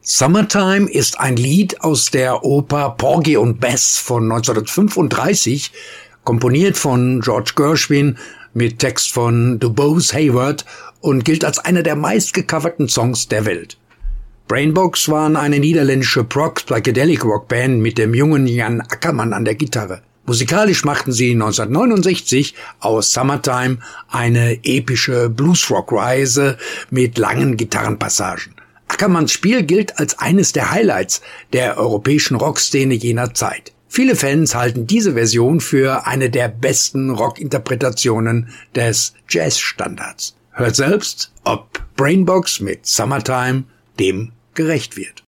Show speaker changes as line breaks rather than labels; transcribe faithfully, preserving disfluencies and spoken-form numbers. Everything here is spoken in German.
Summertime ist ein Lied aus der Oper Porgy und Bess von neunzehnhundertfünfunddreißig, komponiert von George Gershwin mit Text von DuBose Hayward und gilt als einer der meistgecoverten Songs der Welt. Brainbox waren eine niederländische Prog-Psychedelic-Rock-Band mit dem jungen Jan Akkermann an der Gitarre. Musikalisch machten sie neunzehnhundertneunundsechzig aus Summertime eine epische Bluesrock-Reise mit langen Gitarrenpassagen. Ackermanns Spiel gilt als eines der Highlights der europäischen Rockszene jener Zeit. Viele Fans halten diese Version für eine der besten Rockinterpretationen des Jazzstandards. Hört selbst, ob Brainbox mit Summertime dem gerecht wird.